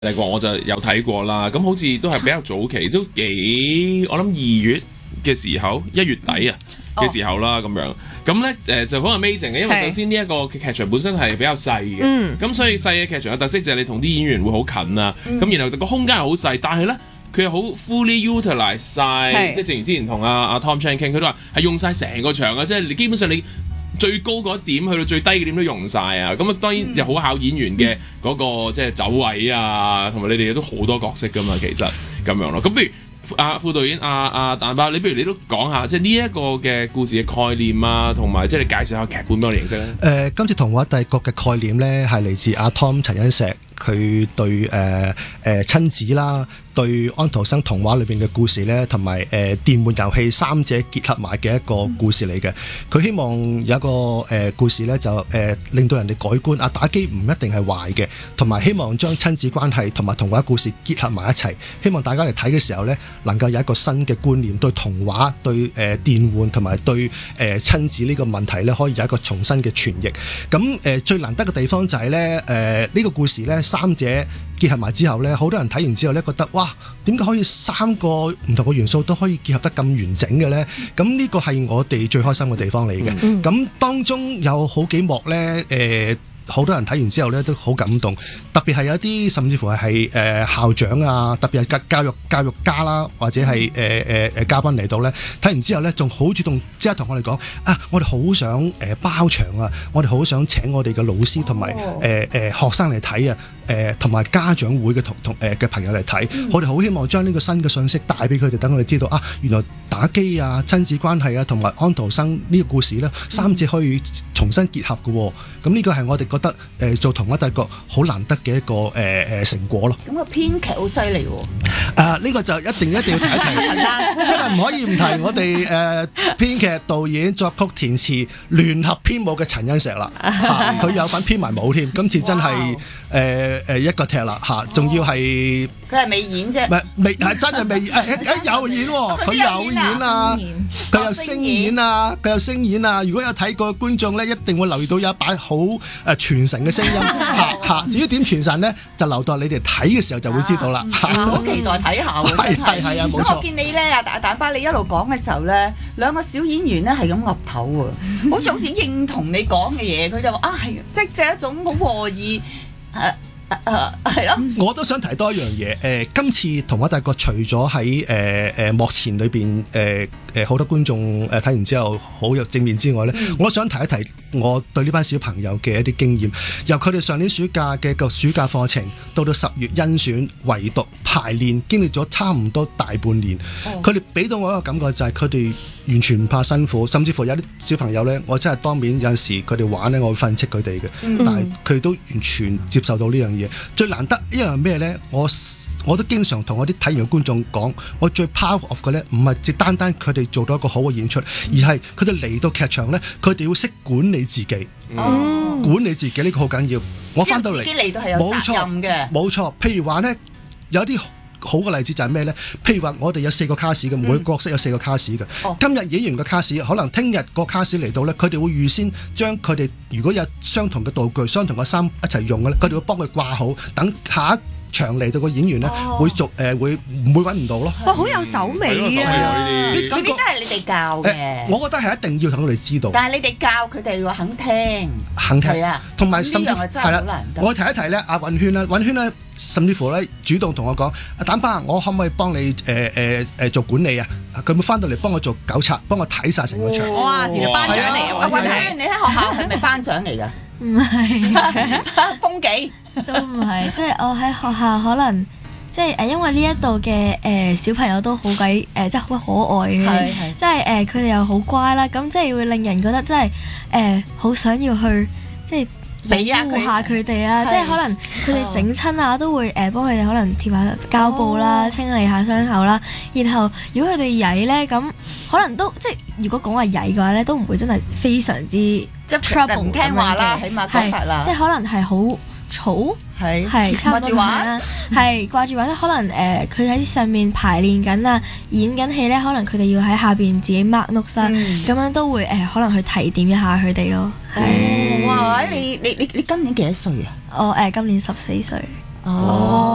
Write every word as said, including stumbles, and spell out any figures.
帝國我就有睇過啦，咁好似都係比較早期，都幾我諗二月嘅時候，一月底啊嘅時候啦咁樣，咁咧誒就好 amazing 嘅，因為首先呢一個劇場本身係比較細嘅，咁、嗯、所以細嘅劇場嘅特色就係你同啲演員會好近啊，咁、嗯、然後個空間係好細，但係咧佢又好 fully utilize 晒，即係正如之前同阿阿 Tom Chan 傾，佢都話係用晒成個場啊，即係你基本上你最高嗰一點去到最低嘅點都用晒啊！咁啊當然就好考演員嘅嗰、那個即係走位啊，同埋你哋都好多角色噶嘛，其實咁樣咯。咁不如阿副導演阿阿蛋包，你不如你都講下即係呢一個嘅故事嘅概念啊，同埋即係你介紹下劇本俾我哋認識咧。誒、 呃，今次童話帝國嘅概念咧係嚟自阿 Tom 陳恩石，佢對誒誒親子啦，對安徒生童話裏邊嘅故事咧，同埋誒電玩遊戲三者結合埋嘅一個故事嚟嘅。佢希望有一個誒、呃、故事咧，就誒、呃、令到人哋改觀。啊，打機唔一定係壞嘅，同埋希望將親子關係同埋童話故事結合埋一齊。希望大家嚟睇嘅時候咧，能夠有一個新嘅觀念，對童話、對誒、呃、電玩同埋對誒、呃、親子呢個問題咧，可以有一個重新嘅傳譯。咁誒、呃、最難得嘅地方就係咧誒呢個故事咧，三者結合埋之後咧，好多人睇完之後咧覺得哇，點解可以三個唔同嘅元素都可以結合得咁完整嘅咧？咁呢個係我哋最開心嘅地方嚟嘅。咁、嗯、當中有好幾幕咧，誒、呃。好多人睇完之後咧都好感動，特別係有啲甚至乎係誒、呃、校長啊，特別係教育教育家啦，或者係誒誒誒嘉賓嚟到咧，睇完之後咧仲好主動，即刻同我哋講啊，我哋好想誒、呃、包場啊，我哋好想請我哋嘅老師同埋誒誒學生嚟睇啊，誒同埋家長會嘅同同誒嘅朋友嚟睇，嗯、我哋好希望將呢個新嘅信息帶俾佢哋，等我哋知道啊，原來打機啊、親子關係啊同埋安徒生呢個故事咧，三者可以重新結合嘅喎、哦。咁呢個係我哋覺得誒、呃、做童話帝國好難得嘅一個誒誒、呃、成果咯。 咁個編劇好犀利喎！ 啊，呢、這個就一定一定要提一提，真係唔可以唔提我哋誒、呃、編劇、導演、作曲、填詞聯合編舞嘅陳恩石啦。佢、啊、有份編埋舞添，今次真係誒誒一個踢啦嚇，仲、啊、要係佢係未演啫， 唔係未係真係未誒誒有演喎，佢有演啊，佢有聲演啊，佢有聲演啊！如果有睇過嘅觀眾咧，一定會留意到有一把好誒傳神嘅聲音嚇嚇。至於點傳神咧，就留待你哋睇嘅時候就會知道啦。 好期待睇下喎， 係係係啊，冇錯。 我見你咧，阿阿蛋巴你一路講嘅時候咧，兩個小演員咧係咁岌頭喎，好似好似認同你講嘅嘢，佢就話啊係，即係一種好和意誒。誒係咯， 我都想提多一樣嘢。誒、呃，今次童話帝國除咗喺誒誒幕前裏邊誒誒好多觀眾誒睇完之後好有正面之外咧，嗯、我都想提一提我對呢班小朋友嘅一啲經驗。由佢哋上年暑假嘅個暑假課程，到到十月甄選、圍讀、排練，經歷咗差唔多大半年。佢哋俾到我一個感覺就係佢哋完全唔怕辛苦，甚至乎有啲小朋友咧，我真係當面有陣時佢哋玩咧，我會訓斥佢哋嘅，嗯、但係佢哋都完全接受到呢樣嘢。最難得一樣咩咧？我我都經常同我啲睇完嘅觀眾講，我最 power of 嘅咧，唔係只單單佢哋做到一個好嘅演出，而係佢哋嚟到劇場咧，佢哋要識管理自己，嗯、管理自己呢、呢個好緊要。我翻到嚟， 自己嚟到係有責任嘅， 冇錯。譬如話咧，有啲好嘅例子就係咩咧？譬如話我哋有四個卡士嘅，每個角色有四個卡士嘅。嗯、今日演員嘅卡士，可能聽日個卡士嚟到咧，佢哋會預先將佢哋如果有相同嘅道具、相同嘅衫一齊用嘅咧，佢哋會幫佢掛好，等下一場嚟到個演員咧，哦、會做誒、呃、會唔會揾唔到咯？ 哇，好有手尾啊！呢啲咁呢啲都係你哋教嘅、 呃。我覺得係一定要等佢哋知道。但係你哋教佢哋要肯聽， 肯聽係啊， 同埋甚至係啦。 我提一提咧，阿允軒咧，允軒咧，甚至乎咧主動同我講：阿蛋巴，我可唔可以幫你誒誒誒做管理啊？佢會翻到嚟幫我做糾察，幫我睇晒成個場。 哇！原來班長嚟啊！允軒，你喺學校係咪班長嚟㗎？唔係，風紀都唔係，即係我喺學校可能即係誒，因為呢一度嘅誒小朋友都好鬼誒，即係好可愛嘅，即係誒佢哋又好乖啦，咁即係會令人覺得即係誒好想要去即係保護下佢哋啦，即係可能佢哋整親啊都會誒幫佢哋可能貼下膠布啦，清理下傷口啦，然後如果佢哋曳咧，咁可能都即係如果講話曳嘅話咧，都唔會真係非常之即係 trouble 唔聽話啦，起碼講實啦， 即係可能係好嘈，係係差唔多啦，係掛住玩，可能誒佢喺上面排練緊啊，演緊戲咧，可能佢哋要喺下邊自己 mark notes 啦，咁樣都會誒可能去提點一下佢哋咯。 係哇！你你你你今年幾多歲啊？ 我誒今年十四歲。 哦。